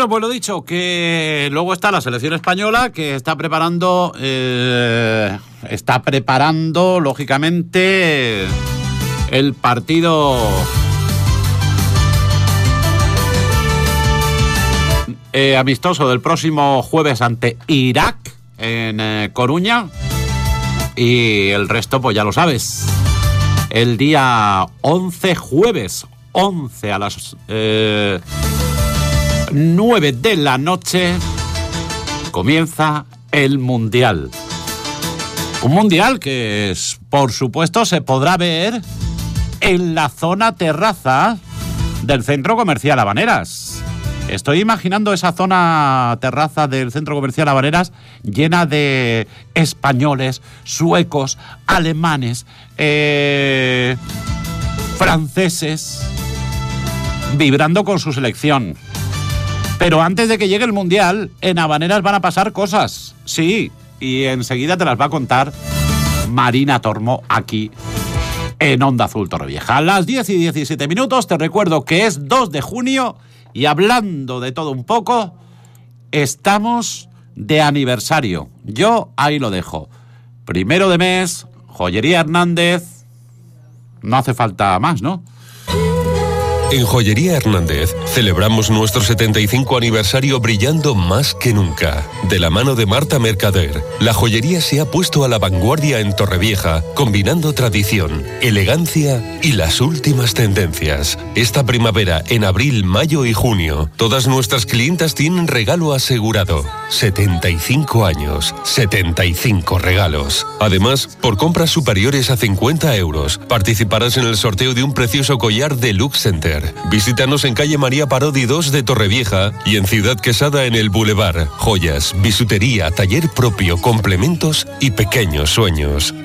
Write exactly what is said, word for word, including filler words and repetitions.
Bueno, pues lo dicho, que luego está la selección española que está preparando, eh, está preparando, lógicamente, el partido eh, amistoso del próximo jueves ante Irak en eh, Coruña. Y el resto, pues ya lo sabes. El día once, jueves once a las eh, nueve de la noche, comienza el Mundial. Un Mundial que, es, por supuesto, se podrá ver en la zona terraza del Centro Comercial Habaneras. Estoy imaginando esa zona terraza del Centro Comercial Habaneras llena de españoles, suecos, alemanes, eh, franceses, vibrando con su selección. Pero antes de que llegue el Mundial, en Habaneras van a pasar cosas. Sí, y enseguida te las va a contar Marina Tormo aquí en Onda Azul Torrevieja. A las diez y diecisiete minutos te recuerdo que es dos de junio y hablando de todo un poco, estamos de aniversario. Yo ahí lo dejo. Primero de mes, Joyería Hernández. No hace falta más, ¿no? En Joyería Hernández celebramos nuestro setenta y cinco aniversario brillando más que nunca. De la mano de Marta Mercader, la joyería se ha puesto a la vanguardia en Torrevieja, combinando tradición, elegancia y las últimas tendencias. Esta primavera, en abril, mayo y junio, todas nuestras clientas tienen regalo asegurado. setenta y cinco años, setenta y cinco regalos. Además, por compras superiores a cincuenta euros, participarás en el sorteo de un precioso collar de Lux Center. Visítanos en calle María Parodi dos de Torrevieja y en Ciudad Quesada en el Boulevard. Joyas, bisutería, taller propio, complementos y pequeños sueños.